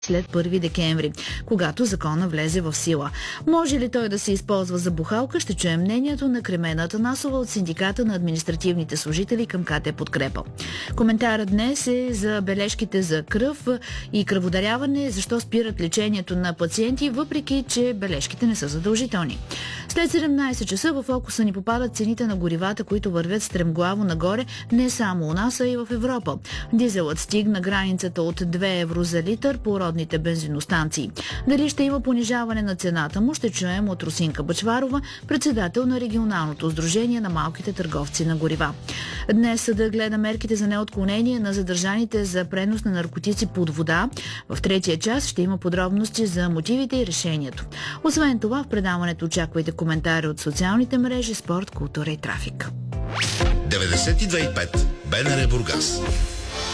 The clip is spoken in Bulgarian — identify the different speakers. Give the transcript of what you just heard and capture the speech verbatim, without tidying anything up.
Speaker 1: след първи декември, когато закона влезе в сила. Може ли той да се използва за бухалка? Ще чуем мнението на Кремена Атанасова от Синдиката на административните служители към КТ Подкрепа. Коментарът днес е за бележките за кръв и кръводаряване, защо спират лечението на пациенти, въпреки че бележките не са задължителни. След седемнайсет часа в фокуса ни попадат цените на горивата, които вървят стремглаво нагоре не само у нас, а и в Европа. Дизелът стигна границата от две евро за литър по родните бензиностанции. Дали ще има понижаване на цената му, ще чуем от Русинка Бъчварова, председател на регионалното сдружение на малките търговци на горива. Днес съда гледа мерките за неотклонение на задържаните за пренос на наркотици под вода. В третия час ще има подробности за мотивите и решението. Освен това, в предаването очаквайте коментари от социалните мрежи, спорт, култура и трафик.
Speaker 2: деветдесет и две и пет БНР Бургас.